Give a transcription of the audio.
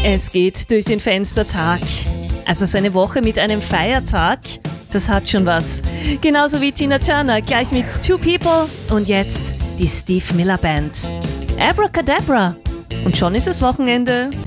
Es geht durch den Fenstertag. Also so eine Woche mit einem Feiertag, das hat schon was. Genauso wie Tina Turner, gleich mit Two People. Und jetzt die Steve Miller Band. Abracadabra. Und schon ist es Wochenende.